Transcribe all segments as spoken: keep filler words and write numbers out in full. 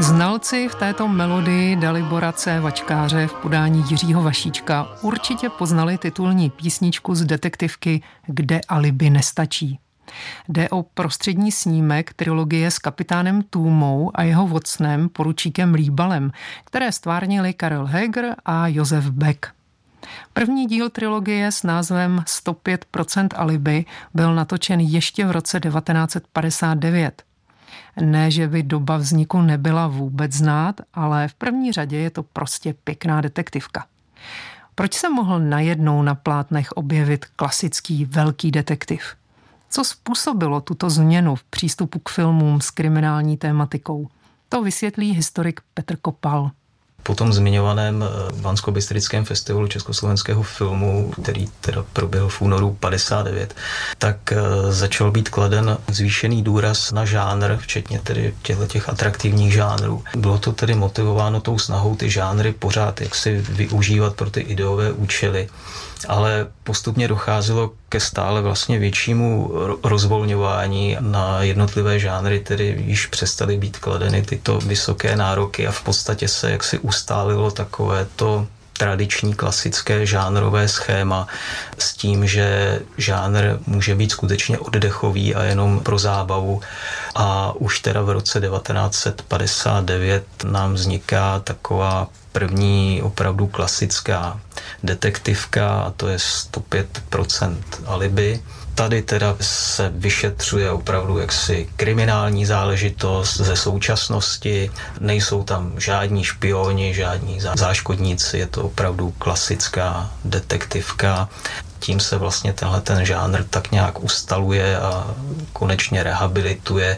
Znalci v této melodii Dalibora C. Vačkáře v podání Jiřího Vašíčka určitě poznali titulní písničku z detektivky Kde alibi nestačí. Jde o prostřední snímek trilogie s kapitánem Tůmou a jeho Watsonem poručíkem Líbalem, které stvárnili Karel Heger a Josef Beck. První díl trilogie s názvem sto pět procent alibi byl natočen ještě v roce devatenáct set padesát devět. Ne, že by doba vzniku nebyla vůbec znát, ale v první řadě je to prostě pěkná detektivka. Proč se mohl najednou na plátnech objevit klasický velký detektiv? Co způsobilo tuto změnu v přístupu k filmům s kriminální tématikou? To vysvětlí historik Petr Kopal. Po tom zmiňovaném Banskobystrickém festivalu československého filmu, který teda proběhl v únoru padesát devět, tak začal být kladen zvýšený důraz na žánr, včetně tedy těch atraktivních žánrů. Bylo to tedy motivováno tou snahou ty žánry pořád jaksi využívat pro ty ideové účely, ale postupně docházelo ke stále vlastně většímu rozvolňování na jednotlivé žánry, tedy již přestaly být kladeny tyto vysoké nároky a v podstatě se jaksi ustálilo takovéto tradiční klasické žánrové schéma s tím, že žánr může být skutečně oddechový a jenom pro zábavu. A už teda v roce devatenáct set padesát devět nám vzniká taková první opravdu klasická detektivka a to je sto pět procent alibi. Tady teda se vyšetřuje opravdu jaksi kriminální záležitost ze současnosti. Nejsou tam žádní špioni, žádní záškodníci, je to opravdu klasická detektivka. Tím se vlastně tenhle ten žánr tak nějak ustaluje a konečně rehabilituje.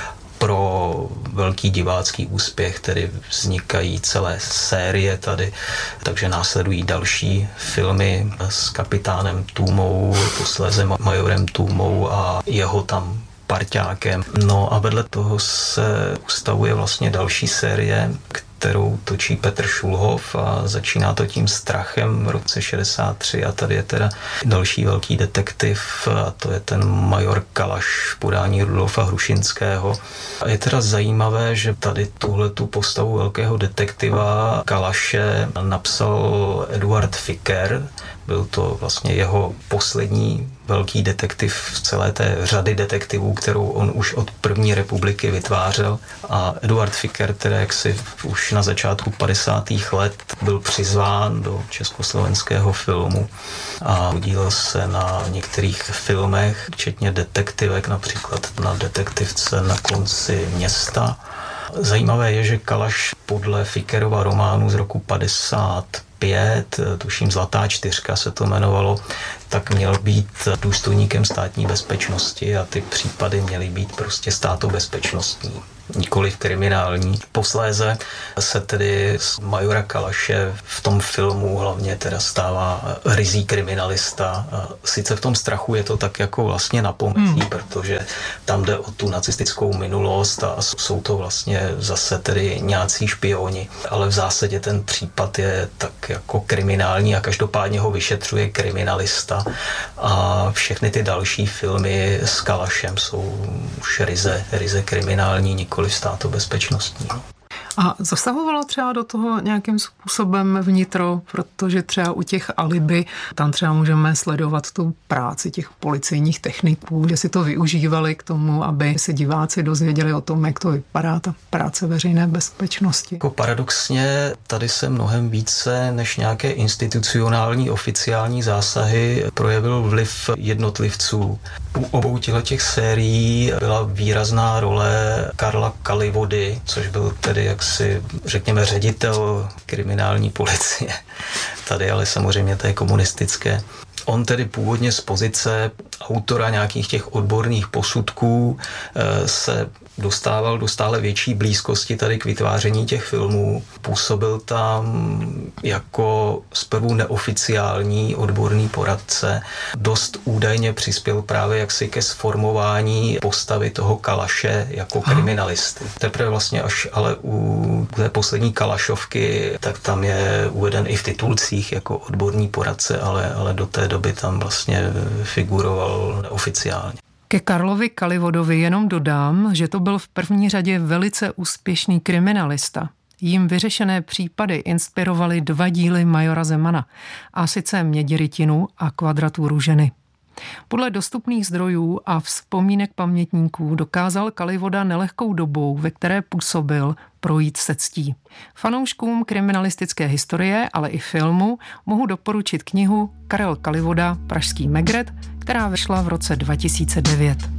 Pro velký divácký úspěch tedy vznikají celé série tady, takže následují další filmy s kapitánem Tůmou, posléze majorem Tůmou a jeho tam parťákem. No a vedle toho se ustavuje vlastně další série, kterou točí Petr Šulhov a začíná to tím Strachem v roce šedesát tři a tady je teda další velký detektiv a to je ten major Kalaš v podání Rudolfa Hrušinského. A je teda zajímavé, že tady tuhletu postavu velkého detektiva Kalaše napsal Eduard Ficker. Byl to vlastně jeho poslední velký detektiv v celé té řady detektivů, kterou on už od první republiky vytvářel. A Eduard Ficker, teda jaksi už na začátku padesátých let byl přizván do československého filmu a podílel se na některých filmech, včetně detektivek, například na detektivce Na konci města. Zajímavé je, že Kalaš podle Fickerova románu z roku padesát pět, tuším Zlatá čtyřka se to jmenovalo, tak měl být důstojníkem státní bezpečnosti a ty případy měly být prostě státobezpečnostní, nikoliv kriminální. Posléze se tedy z majora Kalaše v tom filmu hlavně teda stává ryzí kriminalista. Sice v tom Strachu je to tak jako vlastně na pomezí, hmm. protože tam jde o tu nacistickou minulost a jsou to vlastně zase tedy nějací špioni, ale v zásadě ten případ je tak jako kriminální a každopádně ho vyšetřuje kriminalista a všechny ty další filmy s Kalašem jsou už ryze, ryze kriminální, nikoliv státobezpečnostní. A zasahovalo třeba do toho nějakým způsobem vnitro, protože třeba u těch alibi, tam třeba můžeme sledovat tu práci těch policejních techniků, že si to využívali k tomu, aby se diváci dozvěděli o tom, jak to vypadá, ta práce veřejné bezpečnosti. Jako paradoxně tady se mnohem více než nějaké institucionální oficiální zásahy projevil vliv jednotlivců. U obou těch sérií byla výrazná role Karla Kalivody, což byl tedy jaksi, řekněme, ředitel kriminální policie. Tady ale samozřejmě té komunistické. On tedy původně z pozice autora nějakých těch odborných posudků se dostával do stále větší blízkosti tady k vytváření těch filmů. Působil tam jako zprvu neoficiální odborný poradce. Dost údajně přispěl právě jaksi ke sformování postavy toho Kalaše jako kriminalisty. Teprve vlastně až ale u té poslední Kalašovky, tak tam je uveden i v titulcích jako odborný poradce, ale, ale do té doby tam vlastně figuroval neoficiálně. Ke Karlovi Kalivodovi jenom dodám, že to byl v první řadě velice úspěšný kriminalista. Jím vyřešené případy inspirovaly dva díly Majora Zemana, a sice Měděrytinu a Kvadraturu ženy. Podle dostupných zdrojů a vzpomínek pamětníků dokázal Kalivoda nelehkou dobou, ve které působil, projít se ctí. Fanouškům kriminalistické historie, ale i filmu mohu doporučit knihu Karel Kalivoda, Pražský Megret, která vyšla v roce dva tisíce devět.